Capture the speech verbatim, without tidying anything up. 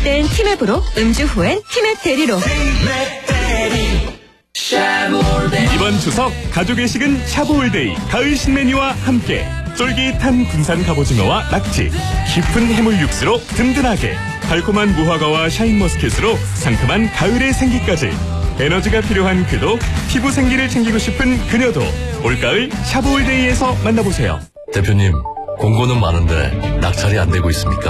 땐 티맵으로, 음주 후엔 티맵 대리로. 이번 추석 가족의 식은 샤브올데이 가을 신메뉴와 함께 쫄깃한 군산 갑오징어와 낙지, 깊은 해물 육수로 든든하게, 달콤한 무화과와 샤인머스켓으로 상큼한 가을의 생기까지. 에너지가 필요한 그도, 피부 생기를 챙기고 싶은 그녀도 올가을 샤브올데이에서 만나보세요. 대표님, 공고는 많은데 낙찰이 안 되고 있습니까?